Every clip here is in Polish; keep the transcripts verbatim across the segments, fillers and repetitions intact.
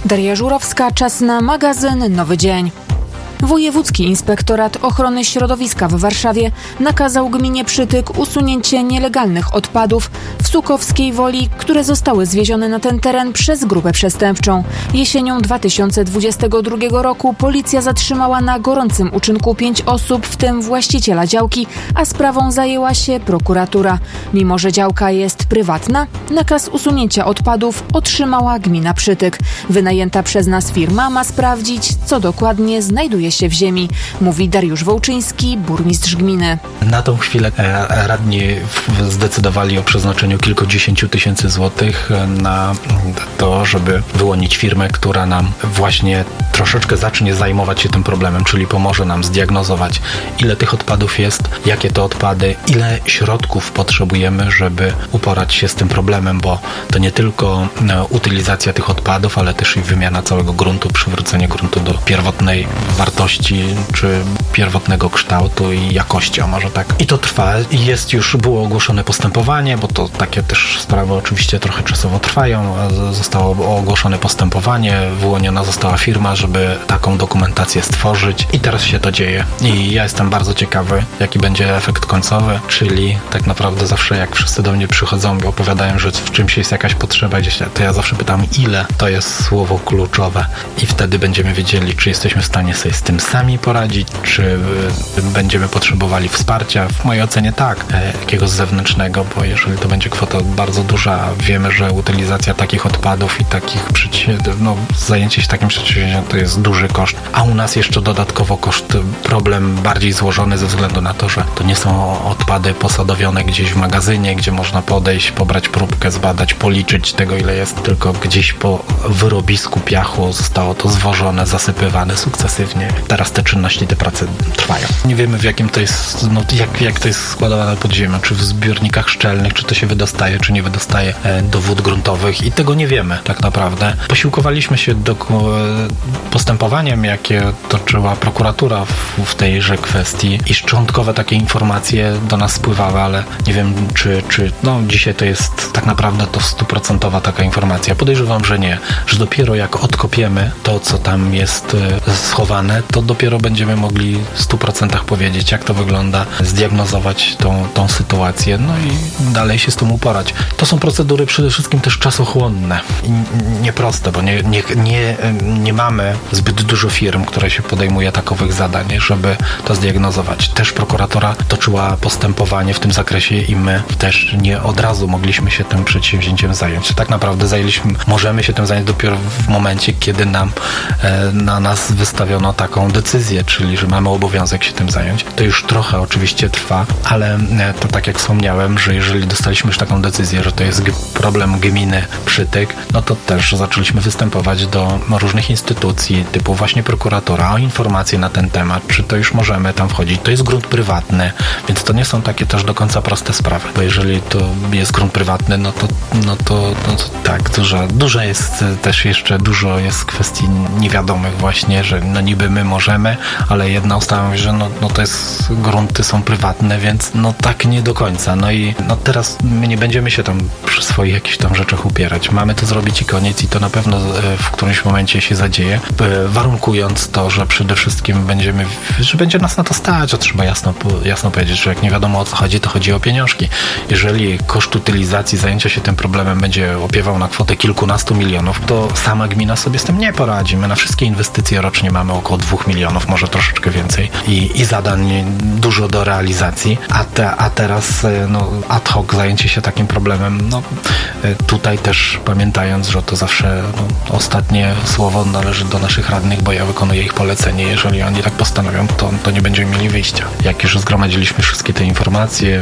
Daria Żurowska, czas na magazyn Nowy Dzień. Wojewódzki Inspektorat Ochrony Środowiska w Warszawie nakazał gminie Przytyk usunięcie nielegalnych odpadów w Sukowskiej Woli, które zostały zwiezione na ten teren przez grupę przestępczą. Jesienią dwa tysiące dwudziestego drugiego roku policja zatrzymała na gorącym uczynku pięć osób, w tym właściciela działki, a sprawą zajęła się prokuratura. Mimo że działka jest prywatna, nakaz usunięcia odpadów otrzymała gmina Przytyk. Wynajęta przez nas firma ma sprawdzić, co dokładnie znajduje się w ziemi, mówi Dariusz Wołczyński, burmistrz gminy. Na tą chwilę radni zdecydowali o przeznaczeniu kilkudziesięciu tysięcy złotych na to, żeby wyłonić firmę, która nam właśnie troszeczkę zacznie zajmować się tym problemem, czyli pomoże nam zdiagnozować, ile tych odpadów jest, jakie to odpady, ile środków potrzebujemy, żeby uporać się z tym problemem, bo to nie tylko utylizacja tych odpadów, ale też i wymiana całego gruntu, przywrócenie gruntu do pierwotnej wartości, czy pierwotnego kształtu i jakości, a może tak. I to trwa. Jest już, było ogłoszone postępowanie, bo to takie też sprawy oczywiście trochę czasowo trwają. Zostało ogłoszone postępowanie, wyłoniona została firma, żeby taką dokumentację stworzyć i teraz się to dzieje. I ja jestem bardzo ciekawy, jaki będzie efekt końcowy, czyli tak naprawdę zawsze jak wszyscy do mnie przychodzą i opowiadają, że w czymś jest jakaś potrzeba gdzieś, to ja zawsze pytam, ile to jest słowo kluczowe i wtedy będziemy wiedzieli, czy jesteśmy w stanie sobie z tym sami poradzić, czy będziemy potrzebowali wsparcia. W mojej ocenie tak, jakiegoś zewnętrznego, bo jeżeli to będzie kwota bardzo duża, wiemy, że utylizacja takich odpadów i takich no, zajęcie się takim przedsięwzięciem to jest duży koszt, a u nas jeszcze dodatkowo koszt, problem bardziej złożony ze względu na to, że to nie są odpady posadowione gdzieś w magazynie, gdzie można podejść, pobrać próbkę, zbadać, policzyć tego, ile jest, tylko gdzieś po wyrobisku piachu zostało to zwożone, zasypywane sukcesywnie. Teraz te czynności, te prace trwają. Nie wiemy, w jakim to jest, no, jak, jak to jest składowane pod ziemią, czy w zbiornikach szczelnych, czy to się wydostaje, czy nie wydostaje e, do wód gruntowych i tego nie wiemy tak naprawdę. Posiłkowaliśmy się do, e, postępowaniem, jakie toczyła prokuratura w, w tejże kwestii i szczątkowe takie informacje do nas spływały, ale nie wiem, czy, czy no, dzisiaj to jest tak naprawdę to stuprocentowa taka informacja. Podejrzewam, że nie, że dopiero jak odkopiemy to, co tam jest e, schowane, to dopiero będziemy mogli w stu procentach powiedzieć, jak to wygląda, zdiagnozować tą, tą sytuację, no i dalej się z tym uporać. To są procedury przede wszystkim też czasochłonne i nieproste, bo nie, nie, nie, nie mamy zbyt dużo firm, które się podejmuje takowych zadań, żeby to zdiagnozować. Też prokuratura toczyła postępowanie w tym zakresie i my też nie od razu mogliśmy się tym przedsięwzięciem zająć. Tak naprawdę zajęliśmy, możemy się tym zająć dopiero w momencie, kiedy nam e, na nas wystawiono taką decyzję, czyli że mamy obowiązek się tym zająć. To już trochę oczywiście trwa, ale to tak jak wspomniałem, że jeżeli dostaliśmy już taką decyzję, że to jest g- problem gminy Przytyk, no to też zaczęliśmy występować do różnych instytucji, typu właśnie prokuratura, o informacje na ten temat, czy to już możemy tam wchodzić. To jest grunt prywatny, więc to nie są takie też do końca proste sprawy, bo jeżeli to jest grunt prywatny, no to, no to, no to tak, dużo, dużo jest też jeszcze, dużo jest kwestii niewiadomych właśnie, że no niby my możemy, ale jedna ustawa mówi, że no, no to jest, grunty są prywatne, więc no tak nie do końca. No i no teraz my nie będziemy się tam przy swoich jakichś tam rzeczach upierać. Mamy to zrobić i koniec i to na pewno w którymś momencie się zadzieje, warunkując to, że przede wszystkim będziemy, że będzie nas na to stać, to trzeba jasno, jasno powiedzieć, że jak nie wiadomo o co chodzi, to chodzi o pieniążki. Jeżeli koszt utylizacji, zajęcia się tym problemem będzie opiewał na kwotę kilkunastu milionów, to sama gmina sobie z tym nie poradzi. My na wszystkie inwestycje rocznie mamy około dwóch milionów, może troszeczkę więcej i, i zadań dużo do realizacji, a, te, a teraz no, ad hoc zajęcie się takim problemem, no tutaj też pamiętając, że to zawsze no, ostatnie słowo należy do naszych radnych, bo ja wykonuję ich polecenie. Jeżeli oni tak postanowią, to, to nie będziemy mieli wyjścia. Jak już zgromadziliśmy wszystkie te informacje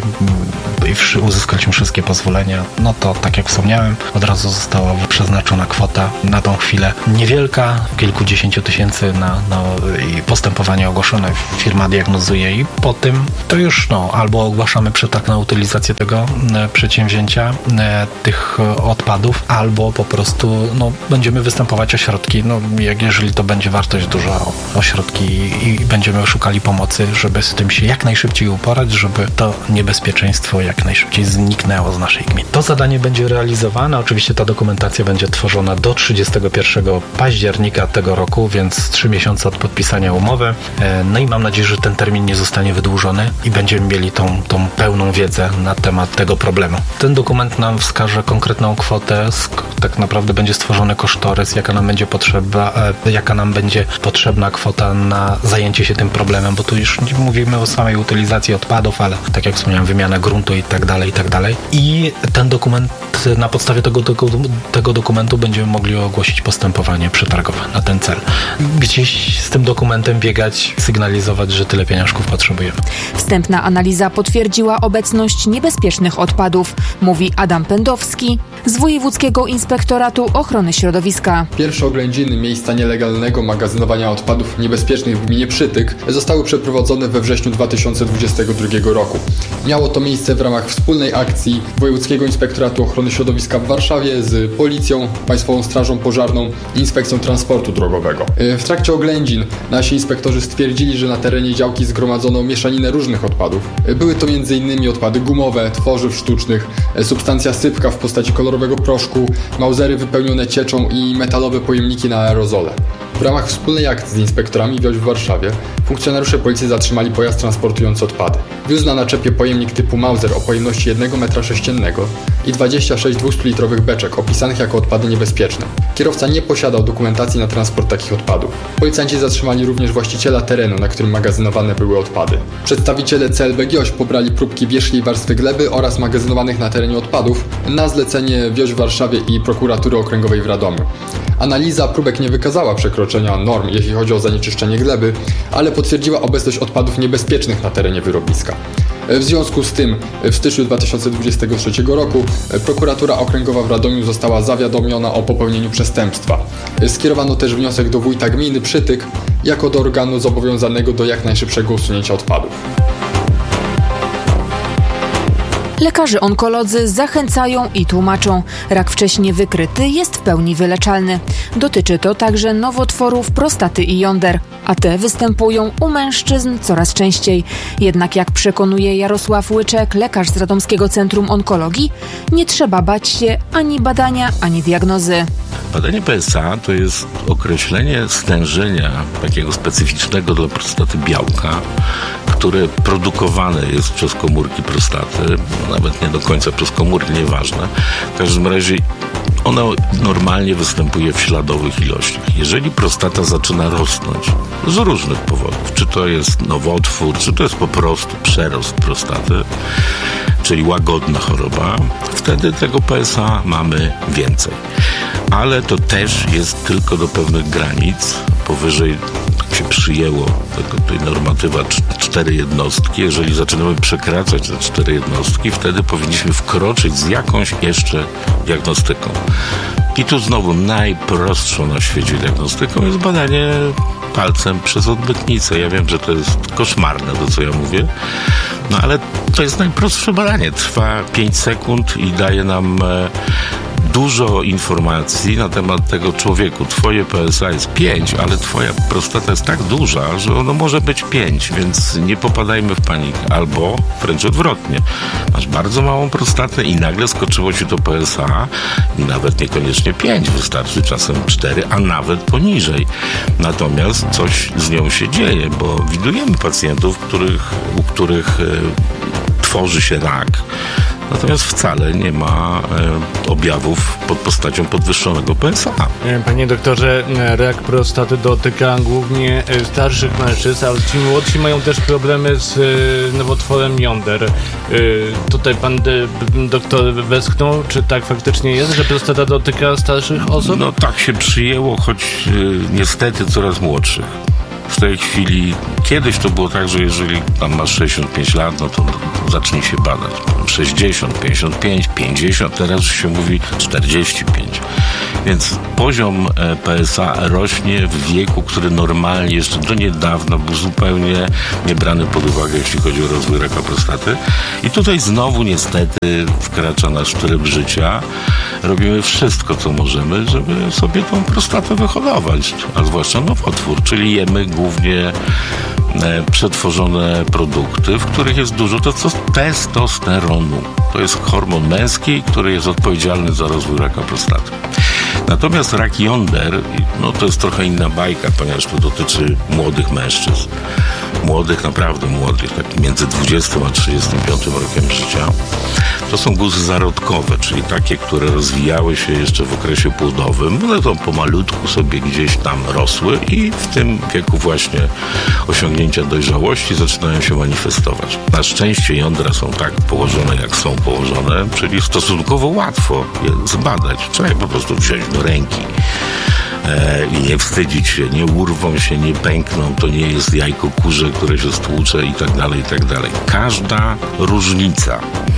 i uzyskaliśmy wszystkie pozwolenia, no to tak jak wspomniałem, od razu została przeznaczona kwota na tą chwilę niewielka, kilkudziesięciu tysięcy na, na i postępowanie ogłoszone, firma diagnozuje i po tym to już no, albo ogłaszamy przetarg na utylizację tego przedsięwzięcia, tych odpadów, albo po prostu no, będziemy występować o środki, no, jak jeżeli to będzie wartość duża, o środki i, i będziemy szukali pomocy, żeby z tym się jak najszybciej uporać, żeby to niebezpieczeństwo jak najszybciej zniknęło z naszej gminy. To zadanie będzie realizowane, oczywiście ta dokumentacja będzie tworzona do trzydziestego pierwszego października tego roku, więc trzy miesiące od podpisania umowy. No i mam nadzieję, że ten termin nie zostanie wydłużony i będziemy mieli tą, tą pełną wiedzę na temat tego problemu. Ten dokument nam wskaże konkretną kwotę, tak naprawdę będzie stworzony kosztorys, jaka nam będzie potrzeba, jaka nam będzie potrzebna kwota na zajęcie się tym problemem, bo tu już nie mówimy o samej utylizacji odpadów, ale tak jak wspomniałem, wymiana gruntu i tak dalej, i tak dalej. I ten dokument, na podstawie tego, tego, tego dokumentu będziemy mogli ogłosić postępowanie przetargowe na ten cel. Gdzieś z tym dokumentem biegać, sygnalizować, że tyle pieniążków potrzebujemy. Wstępna analiza potwierdziła obecność niebezpiecznych odpadów, mówi Adam Pędowski z Wojewódzkiego Inspektoratu Ochrony Środowiska. Pierwsze oględziny miejsca nielegalnego magazynowania odpadów niebezpiecznych w gminie Przytyk zostały przeprowadzone we wrześniu dwa tysiące dwudziestego drugiego roku. Miało to miejsce w ramach wspólnej akcji Wojewódzkiego Inspektoratu Ochrony Środowiska w Warszawie z Policją, Państwową Strażą Pożarną i Inspekcją Transportu Drogowego. W trakcie oględzin nasi inspektorzy stwierdzili, że na terenie działki zgromadzono mieszaninę różnych odpadów. Były to między innymi odpady gumowe, tworzyw sztucznych, substancja sypka w postaci kolorowego proszku, mauzery wypełnione cieczą i metalowe pojemniki na aerozole. W ramach wspólnej akcji z inspektorami Wioś w Warszawie funkcjonariusze policji zatrzymali pojazd transportujący odpady. Wiózł na naczepie pojemnik typu Mauser o pojemności jednego metra sześciennego i dwadzieścia sześć dwustulitrowych beczek opisanych jako odpady niebezpieczne. Kierowca nie posiadał dokumentacji na transport takich odpadów. Policjanci zatrzymali również właściciela terenu, na którym magazynowane były odpady. Przedstawiciele C L B Wioś pobrali próbki wierzchniej warstwy gleby oraz magazynowanych na terenie odpadów na zlecenie Wioś w Warszawie i Prokuratury Okręgowej w Radomiu. Analiza próbek nie wykazała przekroczenia norm, jeśli chodzi o zanieczyszczenie gleby, ale potwierdziła obecność odpadów niebezpiecznych na terenie wyrobiska. W związku z tym w styczniu dwa tysiące dwudziestego trzeciego roku Prokuratura Okręgowa w Radomiu została zawiadomiona o popełnieniu przestępstwa. Skierowano też wniosek do wójta gminy Przytyk jako do organu zobowiązanego do jak najszybszego usunięcia odpadów. Lekarze onkolodzy zachęcają i tłumaczą. Rak wcześnie wykryty jest w pełni wyleczalny. Dotyczy to także nowotworów prostaty i jąder, a te występują u mężczyzn coraz częściej. Jednak jak przekonuje Jarosław Łyczek, lekarz z Radomskiego Centrum Onkologii, nie trzeba bać się ani badania, ani diagnozy. Badanie P S A to jest określenie stężenia takiego specyficznego dla prostaty białka, które produkowane jest przez komórki prostaty, no nawet nie do końca przez komóry, nieważne. W każdym razie ono normalnie występuje w śladowych ilościach. Jeżeli prostata zaczyna rosnąć z różnych powodów, czy to jest nowotwór, czy to jest po prostu przerost prostaty, czyli łagodna choroba, wtedy tego P S A mamy więcej. Ale to też jest tylko do pewnych granic. Powyżej, tak się przyjęło, tego tutaj normatywa cztery jednostki. Jeżeli zaczynamy przekraczać te cztery jednostki, wtedy powinniśmy wkroczyć z jakąś jeszcze diagnostyką. I tu znowu najprostszą na świecie diagnostyką jest badanie palcem przez odbytnicę. Ja wiem, że to jest koszmarne, to co ja mówię, no ale to jest najprostsze badanie. Trwa pięć sekund i daje nam e, dużo informacji na temat tego człowieku. Twoje P S A jest pięć, ale twoja prostata jest tak duża, że ono może być pięć, więc nie popadajmy w panikę. Albo wręcz odwrotnie. Masz bardzo małą prostatę i nagle skoczyło ci to P S A i nawet niekoniecznie pięć, wystarczy czasem cztery, a nawet poniżej. Natomiast coś z nią się dzieje, bo widujemy pacjentów, których, u których e, tworzy się rak. Natomiast wcale nie ma e, objawów pod postacią podwyższonego P S A. Panie doktorze, rak prostaty dotyka głównie starszych mężczyzn, ale ci młodsi mają też problemy z e, nowotworem jąder. E, tutaj pan de, doktor westchnął, czy tak faktycznie jest, że prostata dotyka starszych osób? No tak się przyjęło, choć e, niestety coraz młodszych. W tej chwili, kiedyś to było tak, że jeżeli tam masz sześćdziesiąt pięć lat, no to, to zacznij się badać. sześćdziesiąt, pięćdziesiąt pięć, pięćdziesiąt, teraz już się mówi czterdzieści pięć. Więc poziom P S A rośnie w wieku, który normalnie jeszcze do niedawna był zupełnie nie brany pod uwagę, jeśli chodzi o rozwój raka prostaty. I tutaj znowu niestety wkracza nasz tryb życia. Robimy wszystko, co możemy, żeby sobie tą prostatę wyhodować, a zwłaszcza nowotwór, czyli jemy głównie przetworzone produkty, w których jest dużo testosteronu. To jest hormon męski, który jest odpowiedzialny za rozwój raka prostaty. Natomiast rak jąder, no to jest trochę inna bajka, ponieważ to dotyczy młodych mężczyzn. Młodych, naprawdę młodych, tak między dwudziestym a trzydziestym piątym rokiem życia. To są guzy zarodkowe, czyli takie, które rozwijały się jeszcze w okresie płodowym. One to pomalutku sobie gdzieś tam rosły i w tym wieku właśnie osiągnięcia dojrzałości zaczynają się manifestować. Na szczęście jądra są tak położone, jak są położone, czyli stosunkowo łatwo je zbadać. Trzeba je po prostu wziąć do ręki. I nie wstydzić się, nie urwą się, nie pękną, to nie jest jajko kurze, które się stłucze i tak dalej, i tak dalej. Każda różnica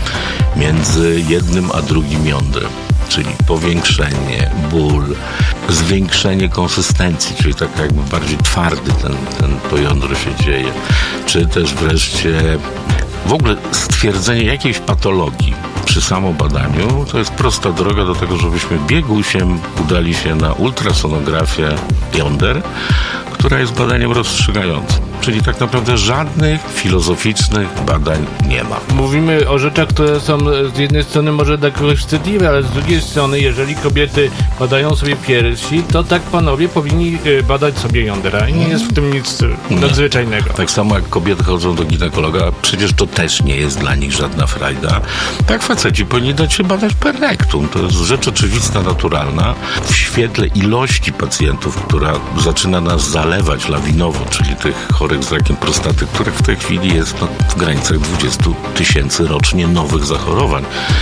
między jednym a drugim jądrem, czyli powiększenie, ból, zwiększenie konsystencji, czyli tak jakby bardziej twardy ten, ten, to jądro się dzieje, czy też wreszcie w ogóle stwierdzenie jakiejś patologii przy samobadaniu, to jest prosta droga do tego, żebyśmy biegusiem udali się na ultrasonografię jąder, która jest badaniem rozstrzygającym. Czyli tak naprawdę żadnych filozoficznych badań nie ma. Mówimy o rzeczach, które są z jednej strony może dla kogoś wstydliwe, ale z drugiej strony, jeżeli kobiety badają sobie piersi, to tak panowie powinni badać sobie jądra. I nie jest w tym nic nie. nadzwyczajnego. Tak samo jak kobiety chodzą do ginekologa, przecież to też nie jest dla nich żadna frajda. Tak faceci powinni dać się badać per rectum. To jest rzecz oczywista, naturalna. W świetle ilości pacjentów, która zaczyna nas zalewać lawinowo, czyli tych chorych z rakiem prostaty, których w tej chwili jest no, w granicach dwadzieścia tysięcy rocznie nowych zachorowań.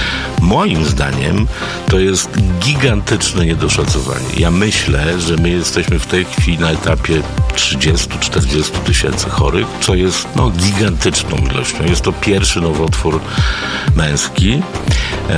Moim zdaniem to jest gigantyczne niedoszacowanie. Ja myślę, że my jesteśmy w tej chwili na etapie trzydzieści do czterdziestu tysięcy chorych, co jest no, gigantyczną ilością. Jest to pierwszy nowotwór męski e,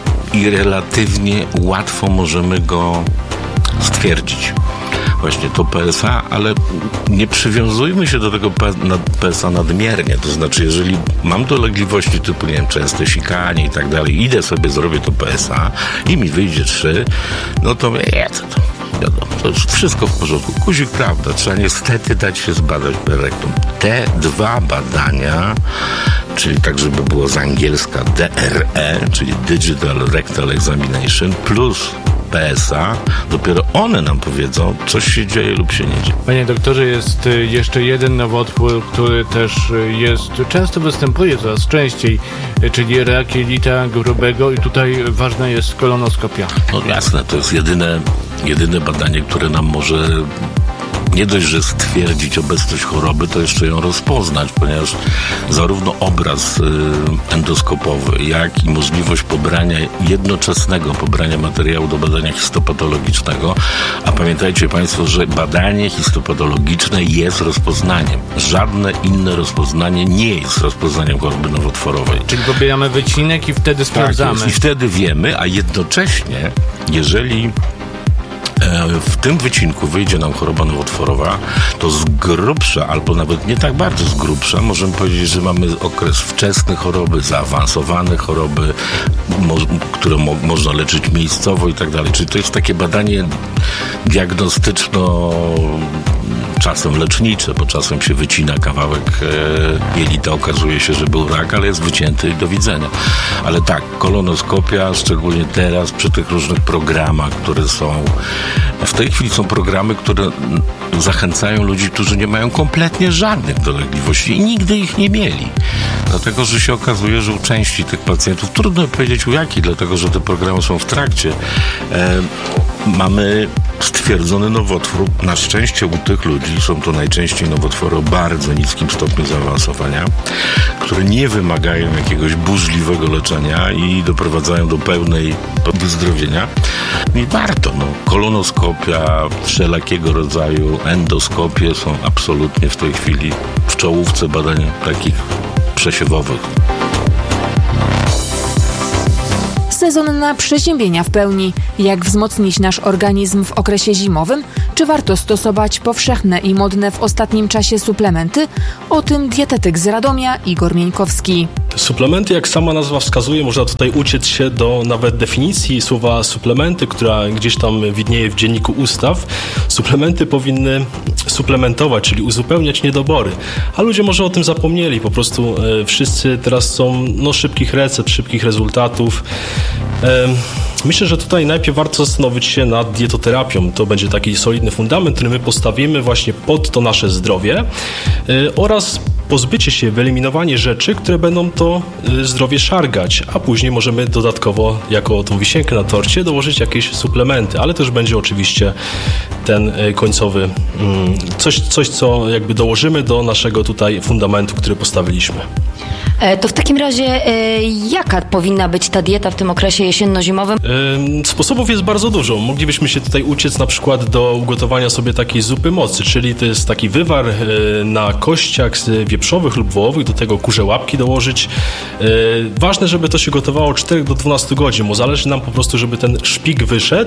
i relatywnie łatwo możemy go stwierdzić. Właśnie to P S A, ale nie przywiązujmy się do tego P S A nadmiernie. To znaczy, jeżeli mam dolegliwości typu, nie wiem, częste sikanie i tak dalej, idę sobie, zrobię to P S A i mi wyjdzie trzy, no to nie, to, to wiadomo, to jest wszystko w porządku. Guzik, prawda, trzeba niestety dać się zbadać per rectum. Te dwa badania, czyli tak, żeby było z angielska D R E, czyli Digital Rectal Examination, plus P S A, dopiero one nam powiedzą, coś się dzieje lub się nie dzieje. Panie doktorze, jest jeszcze jeden nowotwór, który też jest, często występuje coraz częściej, czyli rak jelita grubego i tutaj ważna jest kolonoskopia. No jasne, to jest jedyne, jedyne badanie, które nam może nie dość, że stwierdzić obecność choroby, to jeszcze ją rozpoznać, ponieważ zarówno obraz y, endoskopowy, jak i możliwość pobrania, jednoczesnego pobrania materiału do badania histopatologicznego, a pamiętajcie Państwo, że badanie histopatologiczne jest rozpoznaniem. Żadne inne rozpoznanie nie jest rozpoznaniem choroby nowotworowej. Czyli pobieramy wycinek i wtedy sprawdzamy. Tak, i wtedy wiemy, a jednocześnie, jeżeli w tym wycinku wyjdzie nam choroba nowotworowa, to z grubsza, albo nawet nie tak bardzo z grubsza, możemy powiedzieć, że mamy okres wczesny choroby, zaawansowane choroby, mo- które mo- można leczyć miejscowo i tak dalej. Czyli to jest takie badanie diagnostyczno czasem lecznicze, bo czasem się wycina kawałek e, jelita, okazuje się, że był rak, ale jest wycięty i do widzenia. Ale tak, kolonoskopia, szczególnie teraz przy tych różnych programach, które są, w tej chwili są programy, które zachęcają ludzi, którzy nie mają kompletnie żadnych dolegliwości i nigdy ich nie mieli. Dlatego, że się okazuje, że u części tych pacjentów, trudno powiedzieć u jakich, dlatego, że te programy są w trakcie, e, mamy stwierdzony nowotwór. Na szczęście u tych ludzi są to najczęściej nowotwory o bardzo niskim stopniu zaawansowania, które nie wymagają jakiegoś burzliwego leczenia i doprowadzają do pełnej wyzdrowienia. I warto. No. Kolonoskopia, wszelakiego rodzaju endoskopie są absolutnie w tej chwili w czołówce badań takich przesiewowych. Sezon na przeziębienia w pełni. Jak wzmocnić nasz organizm w okresie zimowym? Czy warto stosować powszechne i modne w ostatnim czasie suplementy? O tym dietetyk z Radomia Igor Mieńkowski. Suplementy, jak sama nazwa wskazuje, można tutaj uciec się do nawet definicji słowa suplementy, która gdzieś tam widnieje w dzienniku ustaw. Suplementy powinny suplementować, czyli uzupełniać niedobory. A ludzie może o tym zapomnieli. Po prostu e, wszyscy teraz są no, szybkich recept, szybkich rezultatów. E, Myślę, że tutaj najpierw warto zastanowić się nad dietoterapią. To będzie taki solidny fundament, który my postawimy właśnie pod to nasze zdrowie yy, oraz pozbycie się, wyeliminowanie rzeczy, które będą to yy, zdrowie szargać, a później możemy dodatkowo, jako tą wisienkę na torcie, dołożyć jakieś suplementy, ale to już będzie oczywiście ten yy, końcowy, yy, coś, coś, co jakby dołożymy do naszego tutaj fundamentu, który postawiliśmy. To w takim razie jaka powinna być ta dieta w tym okresie jesienno-zimowym? Sposobów jest bardzo dużo. Moglibyśmy się tutaj uciec na przykład do ugotowania sobie takiej zupy mocy, czyli to jest taki wywar na kościach z wieprzowych lub wołowych, do tego kurze łapki dołożyć. Ważne, żeby to się gotowało od czterech do dwunastu godzin, bo zależy nam po prostu, żeby ten szpik wyszedł.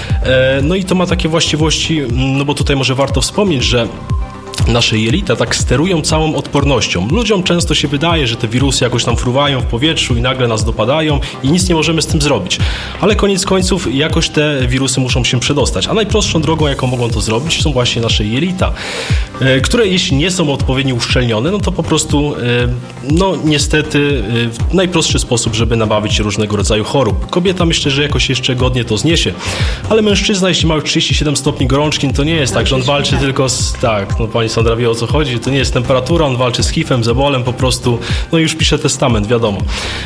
No i to ma takie właściwości, no bo tutaj może warto wspomnieć, że nasze jelita tak sterują całą odpornością. Ludziom często się wydaje, że te wirusy jakoś tam fruwają w powietrzu i nagle nas dopadają i nic nie możemy z tym zrobić. Ale koniec końców jakoś te wirusy muszą się przedostać. A najprostszą drogą, jaką mogą to zrobić, są właśnie nasze jelita, które jeśli nie są odpowiednio uszczelnione, no to po prostu no niestety w najprostszy sposób, żeby nabawić się różnego rodzaju chorób. Kobieta myślę, że jakoś jeszcze godnie to zniesie, ale mężczyzna, jeśli ma już trzydzieści siedem stopni gorączki, to nie jest tak, że on walczy tylko z... Tak, no pani Sandra wie, o co chodzi, to nie jest temperatura, on walczy z hifem, z ebolem po prostu, no i już pisze testament, wiadomo.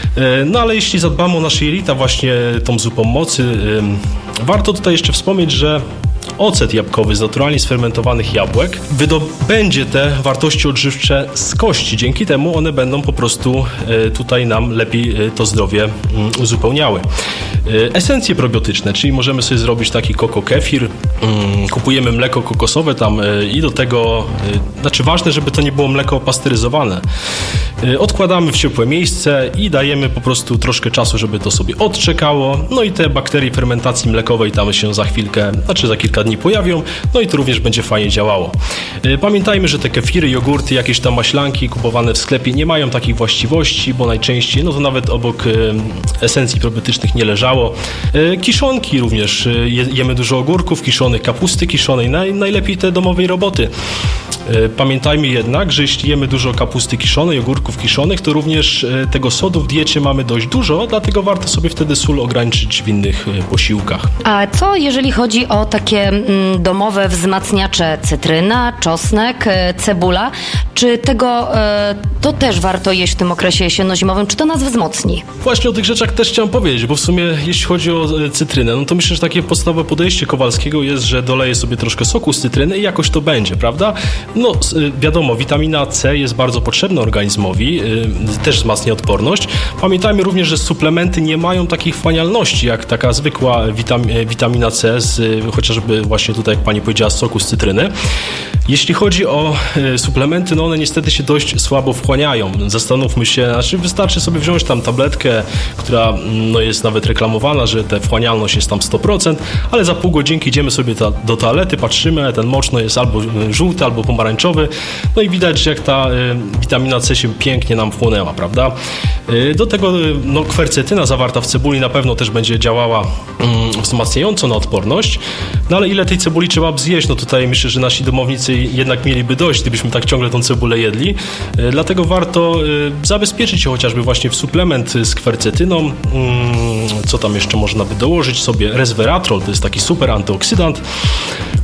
No ale jeśli zadbamy o nasze jelita właśnie tą zupą mocy, warto tutaj jeszcze wspomnieć, że ocet jabłkowy z naturalnie sfermentowanych jabłek wydobędzie te wartości odżywcze z kości. Dzięki temu one będą po prostu tutaj nam lepiej to zdrowie uzupełniały. Esencje probiotyczne, czyli możemy sobie zrobić taki koko kefir, kupujemy mleko kokosowe tam i do tego, znaczy ważne, żeby to nie było mleko pasteryzowane. Odkładamy w ciepłe miejsce i dajemy po prostu troszkę czasu, żeby to sobie odczekało. No i te bakterie fermentacji mlekowej tam się za chwilkę, znaczy za kilka dni pojawią, no i to również będzie fajnie działało. Pamiętajmy, że te kefiry, jogurty, jakieś tam maślanki kupowane w sklepie nie mają takich właściwości, bo najczęściej, no to nawet obok esencji probiotycznych nie leżało. Kiszonki również, jemy dużo ogórków kiszonych, kapusty kiszonej, naj, najlepiej te domowej roboty. Pamiętajmy jednak, że jeśli jemy dużo kapusty kiszonej, ogórków kiszonych, to również tego sodu w diecie mamy dość dużo, dlatego warto sobie wtedy sól ograniczyć w innych posiłkach. A co jeżeli chodzi o takie mm, domowe wzmacniacze, cytryna, czosnek, cebula? Czy tego e, to też warto jeść w tym okresie jesienno-zimowym? Czy to nas wzmocni? Właśnie o tych rzeczach też chciałem powiedzieć, bo w sumie jeśli chodzi o cytrynę, no to myślę, że takie podstawowe podejście Kowalskiego jest, że doleje sobie troszkę soku z cytryny i jakoś to będzie, prawda? No wiadomo, witamina C jest bardzo potrzebna organizmowi, też wzmacnia odporność. Pamiętajmy również, że suplementy nie mają takich wchłanialności jak taka zwykła witam- witamina C, z, chociażby właśnie tutaj, jak pani powiedziała, z soku z cytryny. Jeśli chodzi o suplementy, no one niestety się dość słabo wchłaniają. Zastanówmy się, znaczy wystarczy sobie wziąć tam tabletkę, która no, jest nawet reklamowana, że ta wchłanialność jest tam sto procent, ale za pół godzinki idziemy sobie ta, do toalety, patrzymy, ten moczno jest albo żółty, albo pomarańczowy, no i widać, jak ta y, witamina C się pięknie nam wchłonęła, prawda? Y, do tego no, kwercetyna zawarta w cebuli na pewno też będzie działała y, wzmacniająco na odporność, no ale ile tej cebuli trzeba by zjeść? No tutaj myślę, że nasi domownicy jednak mieliby dość, gdybyśmy tak ciągle tą cebulę jedli, y, dlatego warto y, zabezpieczyć się chociażby właśnie w suplement z kwercetyną. Y, co tam jeszcze można by dołożyć sobie? Resveratrol, to jest taki super antyoksydant,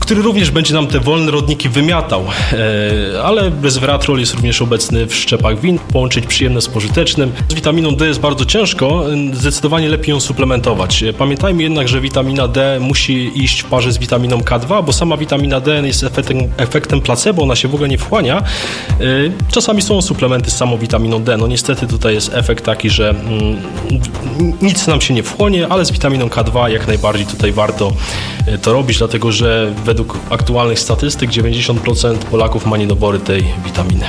który również będzie nam te wolne rodniki wymiatał. Ale resveratrol jest również obecny w szczepach win. Połączyć przyjemne z pożytecznym. Z witaminą D jest bardzo ciężko, zdecydowanie lepiej ją suplementować. Pamiętajmy jednak, że witamina D musi iść w parze z witaminą K dwa, bo sama witamina D jest efektem, efektem placebo, ona się w ogóle nie wchłania. Czasami są suplementy z samą witaminą D. No niestety tutaj jest efekt taki, że mm, nic nam się nie wchłonie, ale z witaminą K dwa jak najbardziej tutaj warto to robić, dlatego że według aktualnych statystyk dziewięćdziesiąt procent Polaków ma niedobory tej witaminy.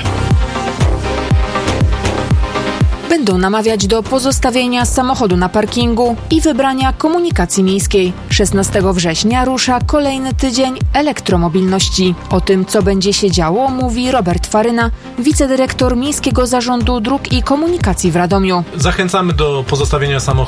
Będą namawiać do pozostawienia samochodu na parkingu i wybrania komunikacji miejskiej. szesnastego września rusza kolejny tydzień elektromobilności. O tym, co będzie się działo, mówi Robert Faryna, wicedyrektor Miejskiego Zarządu Dróg i Komunikacji w Radomiu. Zachęcamy do pozostawienia samochodu